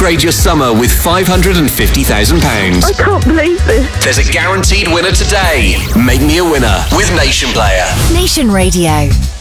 Upgrade your summer with £550,000. I can't believe this. There's a guaranteed winner today. Make me a winner with Nation Player. Nation Radio.